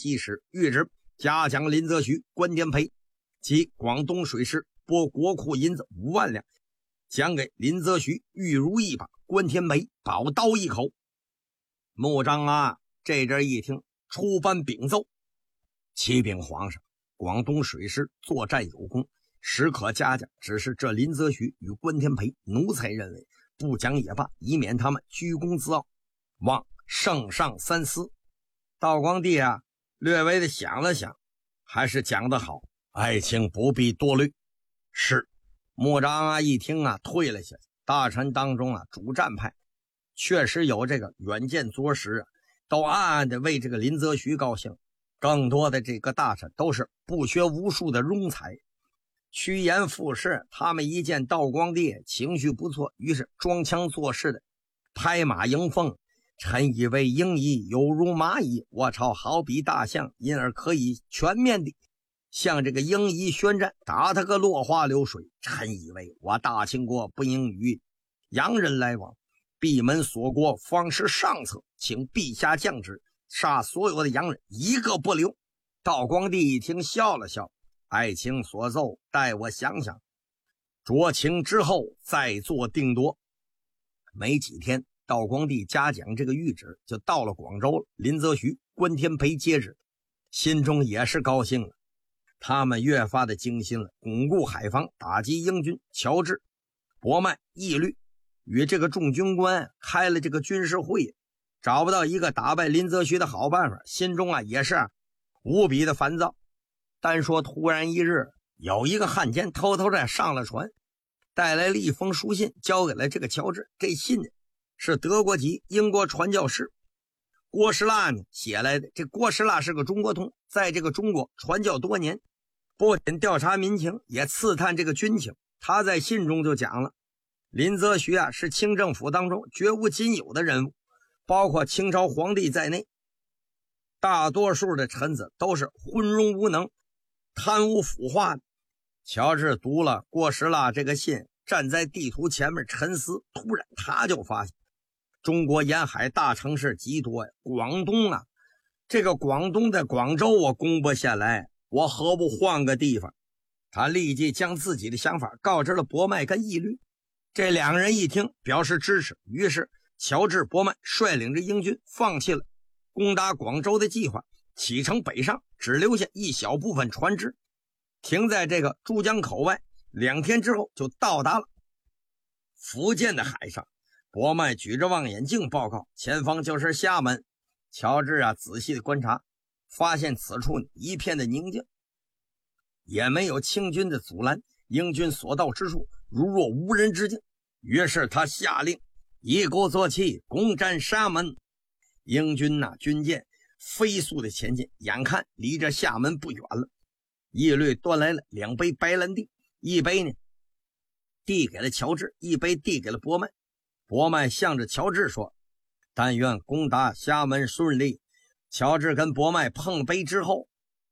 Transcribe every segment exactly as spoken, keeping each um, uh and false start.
即时谕旨嘉奖林则徐、关天培及广东水师，拨国库银子五万两，奖给林则徐玉如一把，关天培宝刀一口。穆彰阿这阵一听，出班禀奏：启禀皇上，广东水师作战有功，实可嘉奖，只是这林则徐与关天培奴才认为不讲也罢，以免他们居功自傲，望圣上三思。道光帝啊，略微的想了想，还是讲得好，爱卿不必多虑。是。穆彰啊一听啊，退了下去。大臣当中啊，主战派确实有这个远见卓识啊，都暗暗的为这个林则徐高兴。更多的这个大臣都是不学无术的庸才，趋炎附势。他们一见道光帝情绪不错，于是装腔作势的拍马迎风。臣以为鹰夷犹如蚂蚁，我朝好比大象，因而可以全面地向这个鹰夷宣战，打他个落花流水。臣以为我大清国不应与洋人来往，闭门锁国方是上策，请陛下降旨，杀所有的洋人，一个不留。道光帝一听笑了笑，爱卿所奏，待我想想，酌情之后再做定夺。没几天，道光帝嘉奖这个谕旨就到了广州了。林则徐、关天培接旨，心中也是高兴了。他们越发的精心了，巩固海防，打击英军。乔治、博迈、义律与这个众军官开了这个军事会议，找不到一个打败林则徐的好办法，心中啊也是啊无比的烦躁。单说突然一日，有一个汉奸偷偷的上了船，带来了一封书信，交给了这个乔治。这信呢是德国籍英国传教士郭士腊呢写来的。这郭士腊是个中国通，在这个中国传教多年，不仅调查民情，也刺探这个军情。他在信中就讲了，林则徐啊是清政府当中绝无仅有的人物，包括清朝皇帝在内，大多数的臣子都是昏庸无能、贪污腐化的。乔治读了郭士腊这个信，站在地图前面沉思，突然他就发现中国沿海大城市极多呀，广东啊，这个广东的广州我攻不下来，我何不换个地方？他立即将自己的想法告知了博迈跟义律，这两人一听表示支持。于是乔治、博迈率领着英军放弃了攻打广州的计划，启程北上，只留下一小部分船只停在这个珠江口外。两天之后就到达了福建的海上。博迈举着望远镜报告，前方就是厦门。乔治啊仔细的观察，发现此处一片的宁静，也没有清军的阻拦，英军所到之处如若无人之境。于是他下令一鼓作气攻占厦门。英军呐、啊、军舰飞速的前进，眼看离着厦门不远了。义律端来了两杯白兰地，一杯呢递给了乔治，一杯递给了博迈。博迈向着乔治说，但愿攻打厦门顺利。乔治跟博迈碰杯之后，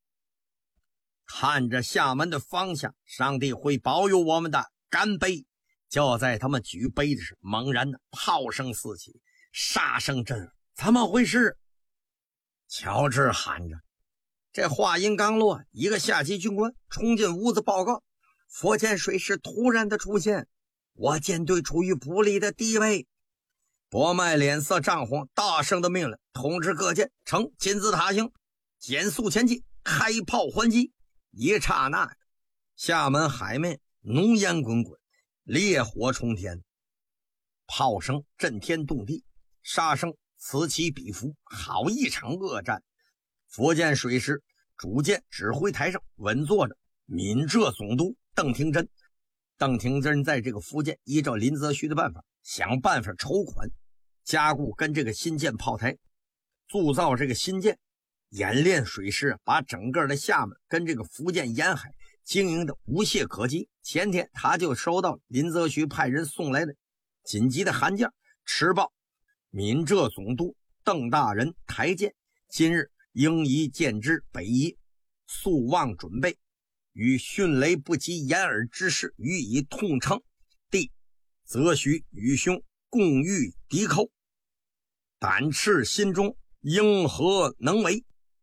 看着厦门的方向，上帝会保佑我们的，干杯。就在他们举杯的时候，猛然的炮声四起，杀声震耳，怎么回事？乔治喊着。这话音刚落，一个下级军官冲进屋子报告，福建水师突然的出现，我舰队处于不利的地位。博迈脸色涨红，大声的命令通知各舰呈金字塔形减速前进，开炮还击。一刹那，厦门海面浓烟滚滚，烈火冲天，炮声震天动地，杀声此起彼伏，好一场恶战。福建水师主舰指挥台上稳坐着闽浙总督邓廷珍。邓廷珍在这个福建依照林则徐的办法，想办法筹款加固跟这个新建炮台，铸造这个新舰，演练水师，把整个的厦门跟这个福建沿海经营的无懈可击。前天他就收到林则徐派人送来的紧急的函件，持报闽浙总督邓大人台舰今日应移舰之北移，速望准备，与迅雷不及掩耳之势予以痛称。弟则徐与兄共御敌寇，胆赤心中，应何能为？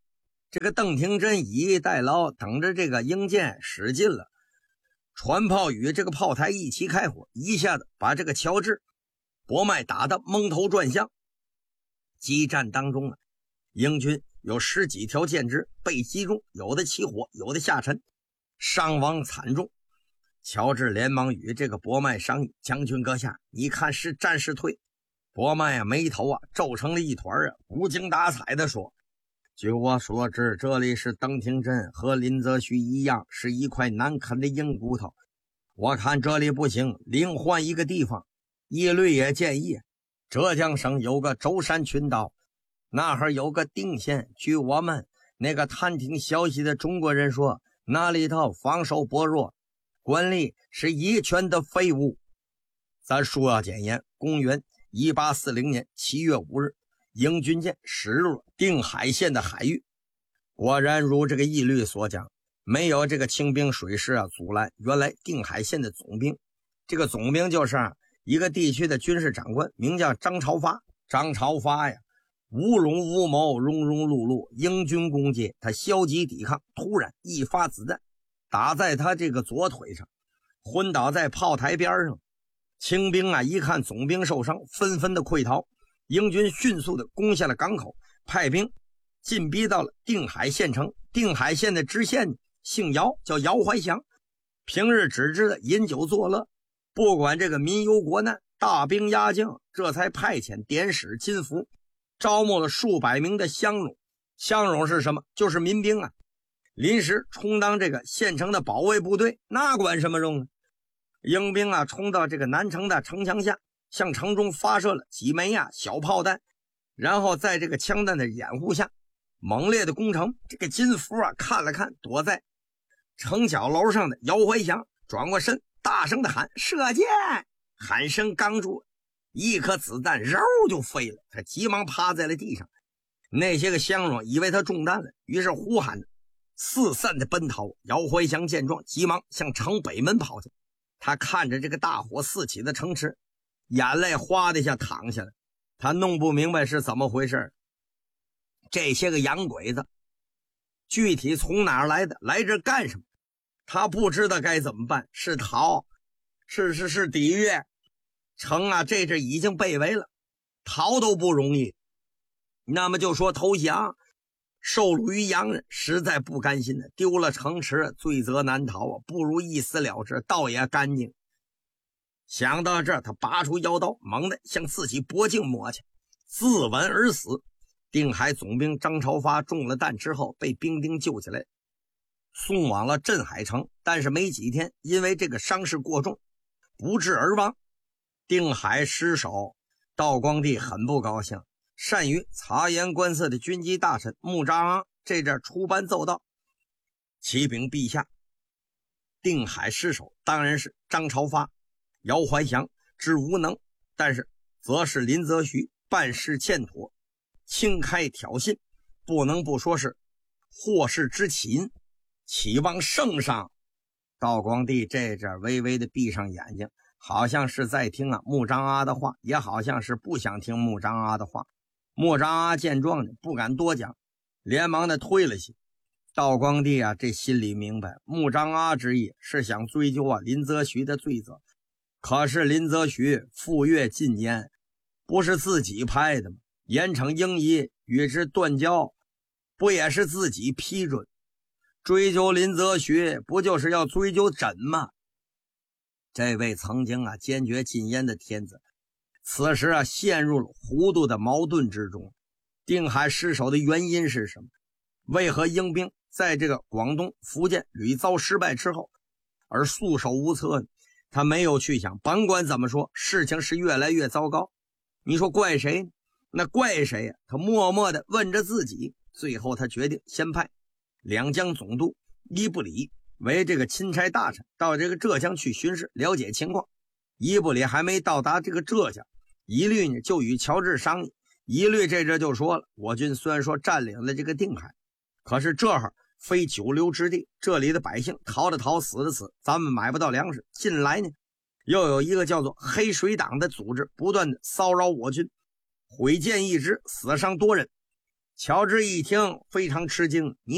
这个邓廷珍以逸待劳，等着这个英舰使劲了，船炮与这个炮台一起开火，一下子把这个乔治、博麦打得蒙头转向。激战当中呢，英军有十几条舰只被击中，有的起火，有的下沉，伤亡惨重。乔治连忙与这个博麦商议：“将军阁下，你看是战是退？”博麦啊，眉头啊皱成了一团啊，无精打采地说：“据我所知，这里是邓廷珍和林则徐一样，是一块难啃的硬骨头。我看这里不行，另换一个地方。一律也建议，浙江省有个舟山群岛，那儿有个定县。据我们那个探听消息的中国人说，那里头防守薄弱，官吏是一圈的废物。”咱书要简言，公元一八四零年七月五日，英军舰驶入了定海县的海域。果然如这个义律所讲，没有这个清兵水师啊阻拦，原来定海县的总兵，这个总兵就是啊一个地区的军事长官，名叫张朝发。张朝发呀，无勇无谋，庸庸碌碌，英军攻击他消极抵抗，突然一发子弹打在他这个左腿上，昏倒在炮台边上。清兵啊一看总兵受伤，纷纷的溃逃。英军迅速的攻下了港口，派兵进逼到了定海县城。定海县的知县姓姚，叫姚怀祥，平日只知道饮酒作乐，不管这个民忧国难，大兵压境，这才派遣典史金福，招募了数百名的乡勇。乡勇是什么？就是民兵啊，临时充当这个县城的保卫部队，那管什么用呢？英兵啊冲到这个南城的城墙下，向城中发射了几枚啊小炮弹，然后在这个枪弹的掩护下猛烈的攻城。这个金福啊看了看躲在城角楼上的姚怀祥，转过身大声的喊：“射箭！”喊声刚住，一颗子弹揉就飞了，他急忙趴在了地上。那些个乡勇以为他中弹了，于是呼喊四散的奔逃。姚怀祥见状，急忙向城北门跑去。他看着这个大火四起的城池，眼泪哗的一下淌下来。他弄不明白是怎么回事，这些个洋鬼子具体从哪儿来的，来这干什么？他不知道该怎么办，是逃，是是是抵御。城啊这阵已经被围了，逃都不容易，那么就说投降，受辱于洋人，实在不甘心的，丢了城池，罪责难逃啊，不如一死了之，倒也干净。想到这儿，他拔出腰刀，猛地向自己脖颈抹去，自刎而死。定海总兵张朝发中了弹之后，被兵丁救起来，送往了镇海城，但是没几天，因为这个伤势过重，不治而亡。定海失守，道光帝很不高兴，善于察言观色的军机大臣穆扎阿这阵出班奏道：“启禀陛下，定海失守当然是张朝发、姚怀祥之无能，但是则是林则徐办事欠妥，轻开挑衅，不能不说是祸事之起因，期望圣上。”道光帝这阵微微的闭上眼睛，好像是在听啊穆张阿的话，也好像是不想听穆张阿的话。穆张阿见状呢，不敢多讲，连忙的退了去。道光帝啊，这心里明白，穆张阿之意是想追究啊林则徐的罪责。可是林则徐赴越进言，不是自己派的吗？严惩英夷，与之断交，不也是自己批准？追究林则徐，不就是要追究朕吗？这位曾经啊坚决禁烟的天子，此时啊陷入了糊涂的矛盾之中。定海失守的原因是什么？为何英兵在这个广东、福建屡遭失败之后而束手无策呢？他没有去想，甭管怎么说，事情是越来越糟糕。你说怪谁呢？那怪谁呀、啊？他默默地问着自己。最后他决定先派两江总督伊布里为这个钦差大臣到这个浙江去巡视，了解情况。伊布里还没到达这个浙江，伊律呢就与乔治商议。伊律这阵就说了，我军虽然说占领了这个定海，可是这儿非久留之地，这里的百姓逃的逃，死的死，咱们买不到粮食。近来呢又有一个叫做黑水党的组织不断的骚扰我军，毁舰一只，死伤多人。 乔治一听非常吃惊，你